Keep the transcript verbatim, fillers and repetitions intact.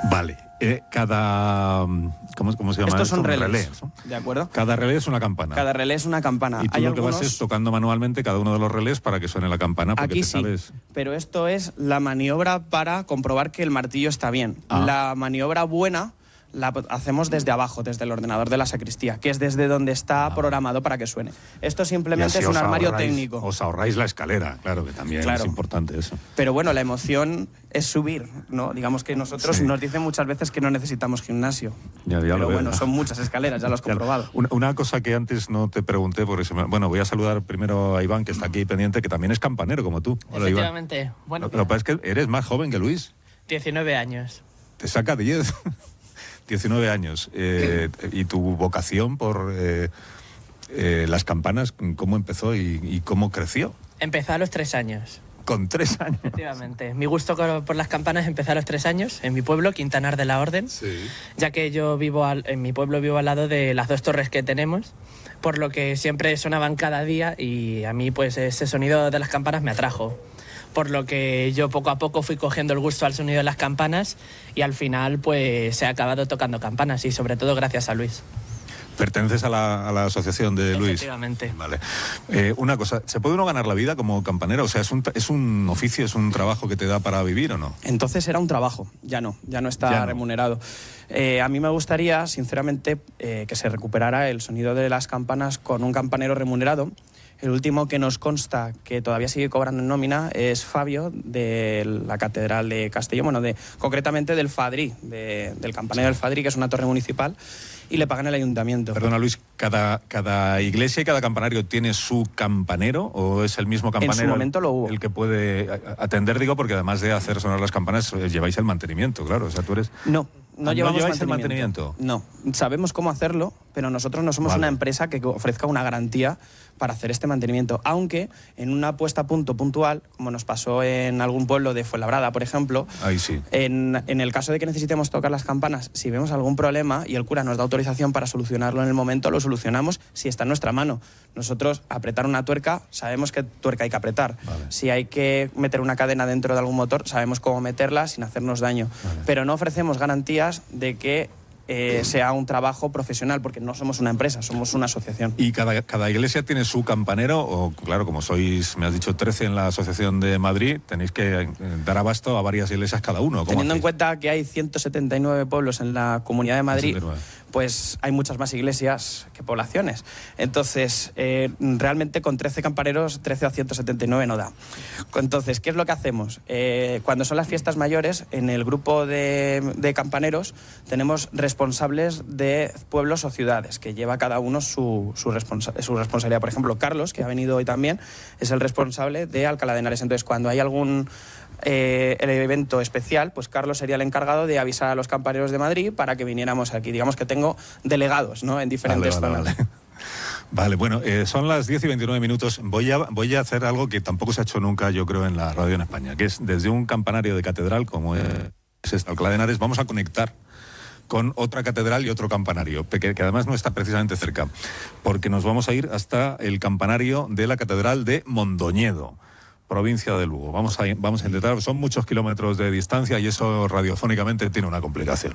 Vale. Eh, cada... ¿cómo, ¿Cómo se llama? Estos son relés, relés, ¿no? ¿de acuerdo? Cada relé es una campana. Cada relé es una campana. Y tú Hay lo que algunos... vas es tocando manualmente cada uno de los relés para que suene la campana. Porque Aquí te sí, sabes... pero esto es la maniobra para comprobar que el martillo está bien. Ah. La maniobra buena la hacemos desde abajo, desde el ordenador de la sacristía, que es desde donde está Ah. programado para que suene. Esto Y simplemente así es un os armario ahorráis- técnico. Os ahorráis la escalera, claro, que también Claro. es importante eso. Pero bueno, la emoción es subir, ¿no? Digamos que nosotros Sí. nos dicen muchas veces que no necesitamos gimnasio. Ya, ya lo Pero veo, bueno, ya. son muchas escaleras, ya lo has Claro. comprobado. Una, una cosa que antes no te pregunté, porque se me- bueno, voy a saludar primero a Iván, que está aquí pendiente, que también es campanero como tú. Hola, Iván. Efectivamente. Bueno, Lo, lo que pasa es que eres más joven que Luis. diecinueve años. Te saca diez. diecinueve años. Eh, y tu vocación por eh, eh, las campanas, ¿cómo empezó y, y cómo creció? Empecé a los tres años. Con tres años. Efectivamente. Mi gusto co- por las campanas empezó a los tres años en mi pueblo, Quintanar de la Orden, Sí. ya que yo vivo al- en mi pueblo vivo al lado de las dos torres que tenemos, por lo que siempre sonaban cada día y a mí pues ese sonido de las campanas me atrajo. Por lo que yo poco a poco fui cogiendo el gusto al sonido de las campanas y al final pues he acabado tocando campanas y sobre todo gracias a Luis. ¿Perteneces a la, a la asociación de Luis? Efectivamente. Vale. Eh, una cosa, ¿se puede uno ganar la vida como campanero? O sea, ¿es un, ¿es un oficio, es un trabajo que te da para vivir o no? Entonces era un trabajo, ya no, ya no está Ya no. remunerado. Eh, a mí me gustaría, sinceramente, eh, que se recuperara el sonido de las campanas con un campanero remunerado. El último que nos consta que todavía sigue cobrando en nómina es Fabio, de la Catedral de Castellón, bueno, de, concretamente del Fadrí, de- del campanero del Fadrí, que es una torre municipal, y le pagan el ayuntamiento. Perdona, Luis, ¿cada, cada iglesia y cada campanario tiene su campanero o es el mismo campanero? En su momento lo hubo. El que puede a- atender, digo, porque además de hacer sonar las campanas, eh, lleváis el mantenimiento, claro. O sea, tú eres... No, Ah, no ¿no llevamos lleváis el mantenimiento. No, sabemos cómo hacerlo, pero nosotros no somos Vale. una empresa que ofrezca una garantía para hacer este mantenimiento. Aunque en una puesta a punto puntual, como nos pasó en algún pueblo de Fuenlabrada, por ejemplo, Ahí sí. en, en el caso de que necesitemos tocar las campanas, si vemos algún problema y el cura nos da autorización para solucionarlo en el momento, lo solucionamos si está en nuestra mano. Nosotros, apretar una tuerca, sabemos qué tuerca hay que apretar. Vale. Si hay que meter una cadena dentro de algún motor, sabemos cómo meterla sin hacernos daño. Vale. Pero no ofrecemos garantías de que eh, sea un trabajo profesional, porque no somos una empresa, somos una asociación. ¿Y cada, cada iglesia tiene su campanero? O, claro, como sois, me has dicho, trece en la Asociación de Madrid, tenéis que eh, dar abasto a varias iglesias cada uno. ¿Cómo Teniendo en hacéis? cuenta que hay ciento setenta y nueve pueblos en la Comunidad de Madrid, ciento setenta y nueve. pues hay muchas más iglesias que poblaciones. Entonces, eh, realmente con trece campaneros, trece a ciento setenta y nueve no da. Entonces, ¿qué es lo que hacemos? Eh, cuando son las fiestas mayores, en el grupo de, de campaneros tenemos responsables de pueblos o ciudades, que lleva cada uno su, su, responsa- su responsabilidad. Por ejemplo, Carlos, que ha venido hoy también, es el responsable de Alcalá de Henares. Entonces, cuando hay algún eh, el evento especial, pues Carlos sería el encargado de avisar a los campaneros de Madrid para que viniéramos aquí. Digamos que tengo delegados, ¿no?, en diferentes Vale, vale, zonas. vale. Vale, bueno, eh, son las diez y veintinueve minutos. Voy a, voy a hacer algo que tampoco se ha hecho nunca, yo creo, en la radio en España, que es desde un campanario de catedral, como es esta Alcalá de Henares, vamos a conectar con otra catedral y otro campanario, que, que además no está precisamente cerca, porque nos vamos a ir hasta el campanario de la Catedral de Mondoñedo, provincia de Lugo. Vamos a, vamos a intentar, son muchos kilómetros de distancia y eso radiofónicamente tiene una complicación.